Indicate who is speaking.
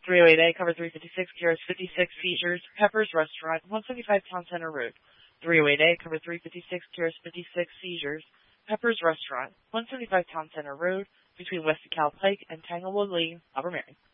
Speaker 1: 308A, cover 356, Kiosk 56, seizures, Pepper's Restaurant, 175 Town Center Road. 308A, cover 356, Kiosk 56, seizures, Pepper's Restaurant, 175 Town Center Road, between West DeKalb Pike and Tanglewood Lane, Upper Marion.